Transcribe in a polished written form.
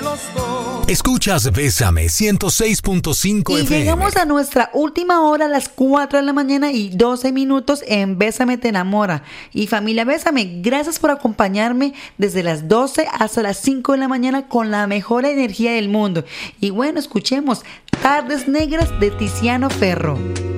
Escuchas Bésame 106.5 Y FM. llegamos a nuestra última hora a las 4 de la mañana y 12 minutos en Bésame te enamora. Y familia Bésame, gracias por acompañarme desde las 12 hasta las 5 de la mañana con la mejor energía del mundo. Y bueno, escuchemos Tardes Negras de Tiziano Ferro.